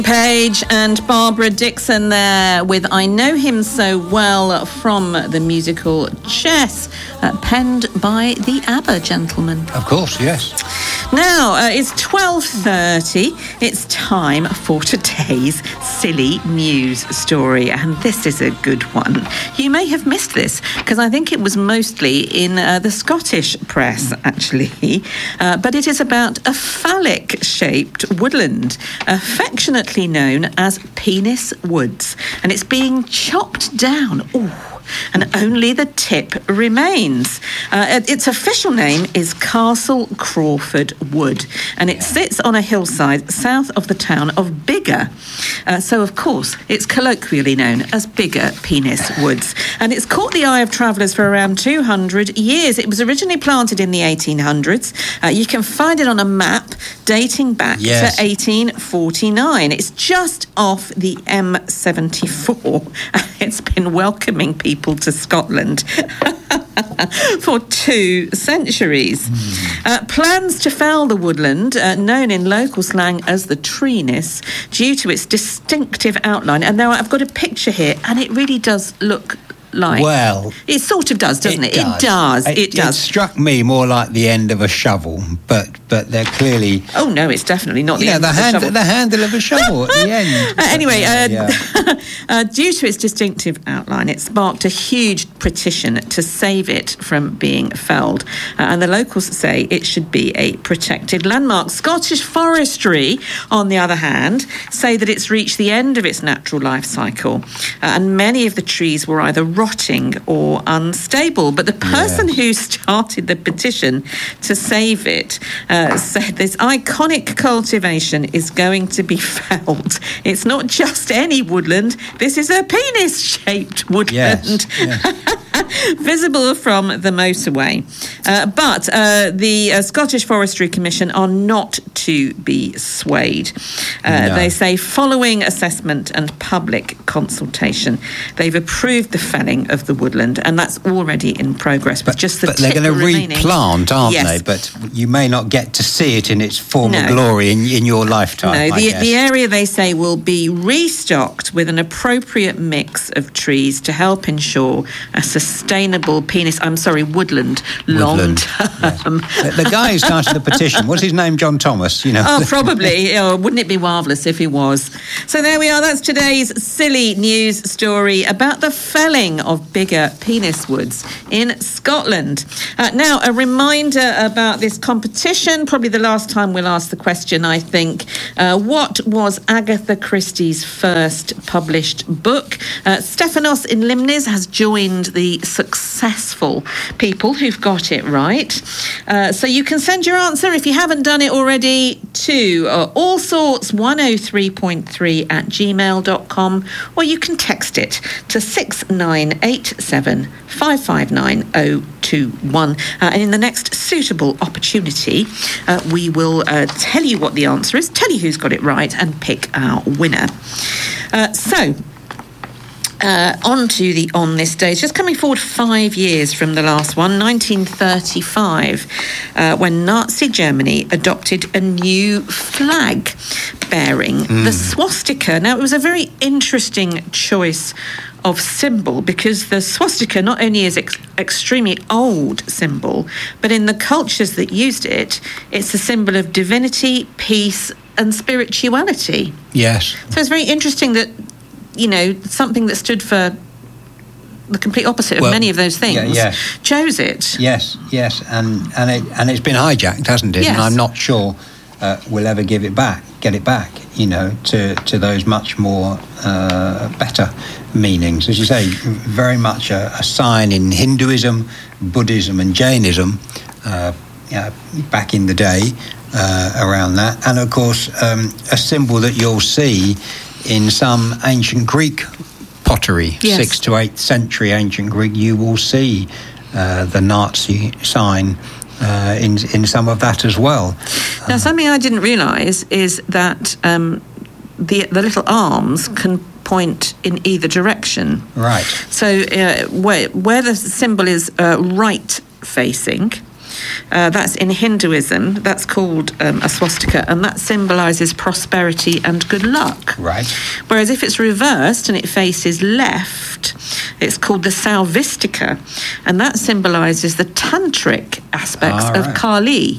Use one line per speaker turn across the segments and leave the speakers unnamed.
Page and Barbara Dixon there with I Know Him So Well from the musical Chess, penned by the ABBA gentlemen.
Of course, yes.
Now, it's 12:30. It's time for today's silly news story, and this is a good one. You may have missed this, because I think it was mostly in the Scottish press, actually. But it is about a phallic-shaped woodland, affectionately known as Penis Woods, and it's being chopped down. Ooh. And only the tip remains. Its official name is Castle Crawford Wood, and it sits on a hillside south of the town of Biggar. So, of course, it's colloquially known as Biggar Penis Woods. And it's caught the eye of travellers for around 200 years. It was originally planted in the 1800s. You can find it on a map dating back to 1849. It's just off the M74. It's been welcoming people to Scotland for 2 centuries. Plans to fell the woodland, known in local slang as the treenis, due to its distinctive outline. And now I've got a picture here, and it really does look like...
Well...
It sort of does, doesn't it?
It
does.
It struck me more like the end of a shovel, but they're clearly...
Oh, no, it's definitely not the end of a shovel.
The handle of a shovel at the end.
Anyway, due to its distinctive outline, it sparked a huge petition to save it from being felled. And the locals say it should be a protected landmark. Scottish Forestry, on the other hand, say that it's reached the end of its natural life cycle. And many of the trees were either rotting or unstable. But the person who started the petition to save it said this iconic cultivation is going to be felled. It's not just any woodland. This is a penis-shaped woodland. Visible from the motorway. But the Scottish Forestry Commission are not to be swayed. They say following assessment and public consultation, they've approved the felling of the woodland, and that's already in progress. But
they're going to replant, aren't they? But you may not get to see it in its former glory in your lifetime.
No, the area, they say, will be restocked with an appropriate mix of trees to help ensure a sustainable woodland long term.
Yes. The guy who started the petition, what's his name? John Thomas, you know.
Oh, probably. Wouldn't it be marvellous if he was? So there we are. That's today's silly news story about the felling of Biggar Penis Woods in Scotland. Now, a reminder about this competition. Probably the last time we'll ask the question, I think. What was Agatha Christie's first published book? Stephanos in Limnes has joined the successful people who've got it right. So you can send your answer, if you haven't done it already, to allsorts1033@gmail.com, or you can text it to 6987 559 021. And in the next suitable opportunity, we will tell you what the answer is, tell you who's got it right, and pick our winner. On to the On This Day. Just coming forward 5 years from the last one, 1935, when Nazi Germany adopted a new flag bearing the swastika. Now, it was a very interesting choice of symbol, because the swastika not only is extremely old symbol, but in the cultures that used it, it's a symbol of divinity, peace, and spirituality.
Yes.
So it's very interesting that, you know, something that stood for the complete opposite of many of those things chose it.
Yes, and it's been hijacked, hasn't it?
Yes.
And I'm not sure we'll ever get it back, you know, to those much more better meanings. As you say, very much a sign in Hinduism, Buddhism and Jainism back in the day around that. And, of course, a symbol that you'll see in some ancient Greek pottery, 6th to 8th century ancient Greek, you will see the Nazi sign in some of that as well.
Now, something I didn't realise is that the little arms can point in either direction.
Right.
So where the symbol is right facing, That's in Hinduism. That's called a swastika, and that symbolises prosperity and good luck.
Right.
Whereas if it's reversed and it faces left, it's called the Salvistika, and that symbolises the tantric aspects of Kali.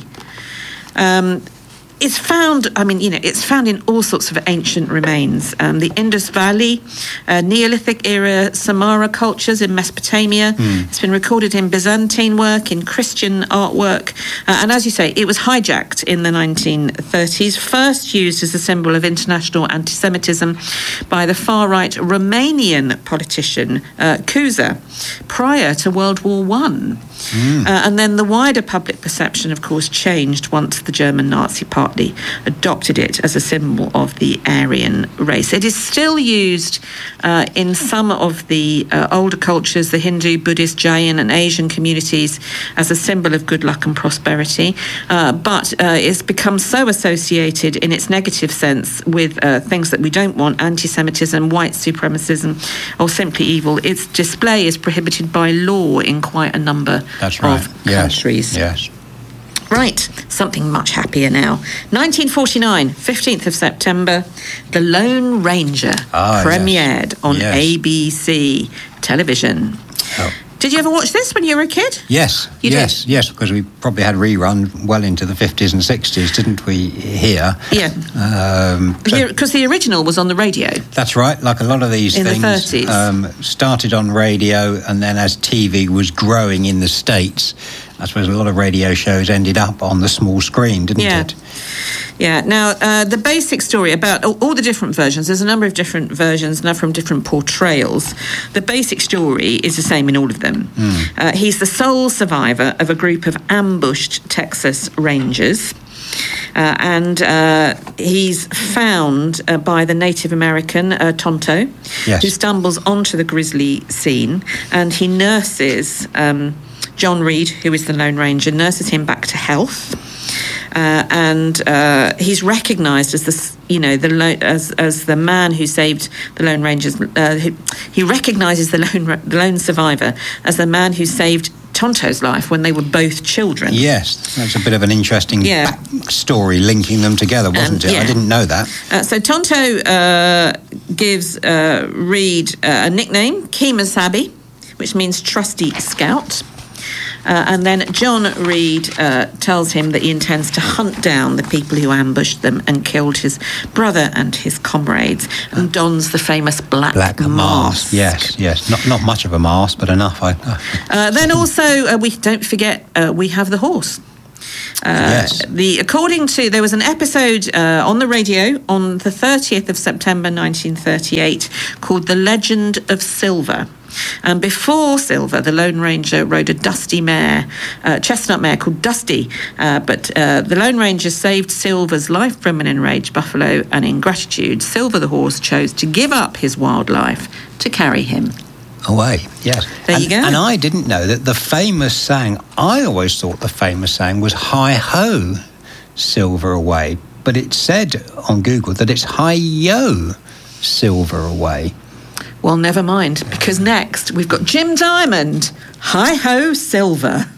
It's found, it's found in all sorts of ancient remains. The Indus Valley, Neolithic era Samara cultures in Mesopotamia. It's been recorded in Byzantine work, in Christian artwork. And as you say, it was hijacked in the 1930s, first used as a symbol of international anti-Semitism by the far-right Romanian politician Cuza prior to World War I. And then the wider public perception, of course, changed once the German Nazi Party adopted it as a symbol of the Aryan race. It is still used in some of the older cultures, the Hindu, Buddhist, Jain and Asian communities, as a symbol of good luck and prosperity, but it's become so associated in its negative sense with things that we don't want, anti-Semitism, white supremacism, or simply evil. Its display is prohibited by law in quite a number of countries.
Yes.
Right, something much happier now. 1949, 15th of September, The Lone Ranger premiered on ABC television. Did you ever watch this when you were a kid?
Yes, yes, because we probably had rerun well into the 50s and 60s, didn't we, here?
Yeah. Because the original was on the radio.
That's right, like a lot of these
in
things.
In the 30s.
Started on radio, and then as TV was growing in the States, I suppose a lot of radio shows ended up on the small screen, didn't it?
Yeah. Now, the basic story about all the different versions, there's a number of different versions now from different portrayals. The basic story is the same in all of them. He's the sole survivor of a group of ambushed Texas Rangers. And he's found by the Native American Tonto, who stumbles onto the grisly scene, and he nurses John Reed, who is the Lone Ranger, nurses him back to health, and he's recognised as as the man who saved the Lone Rangers. He recognises the lone survivor as the man who saved Tonto's life when they were both children.
Yes, that's a bit of an interesting story linking them together, wasn't it? I didn't know that.
So Tonto gives Reed a nickname, Kemosabe, which means trusty scout. And then John Reed tells him that he intends to hunt down the people who ambushed them and killed his brother and his comrades, and dons the famous black mask.
Yes. Not much of a mask, but enough.
Then also, we don't forget, we have the horse. There was an episode on the radio on the 30th of September 1938 called The Legend of Silver. And before Silver, the Lone Ranger rode a dusty mare, chestnut mare called Dusty. But the Lone Ranger saved Silver's life from an enraged buffalo, and in gratitude, Silver the horse chose to give up his wildlife to carry him
away. Yes.
There you go.
And I didn't know that the famous saying, I always thought the famous saying was hi-ho, Silver away. But it said on Google that it's hi-yo, Silver away.
Well, never mind, because next we've got Jim Diamond, Hi-Ho Silver.